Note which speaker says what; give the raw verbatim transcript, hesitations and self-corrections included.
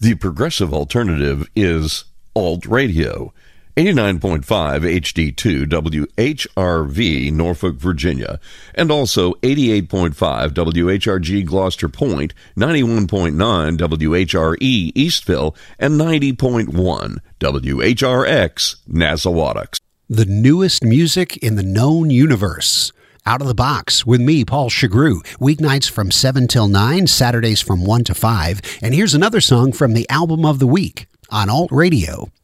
Speaker 1: The progressive alternative is Alt Radio. eighty-nine point five H D two W H R V, Norfolk, Virginia, and also eighty-eight point five W H R G, Gloucester Point, ninety-one point nine W H R E, Eastville, and ninety point one W H R X, Nassawadox.
Speaker 2: The newest music in the known universe. Out of the Box with me, Paul Chagru. Weeknights from seven till nine, Saturdays from one to five. And here's another song from the album of the week on Alt Radio.